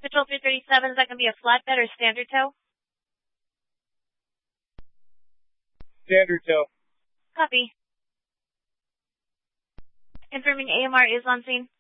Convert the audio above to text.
Patrol 337, is that going to be a flatbed or standard tow? Standard tow. Copy. Confirming AMR is on scene.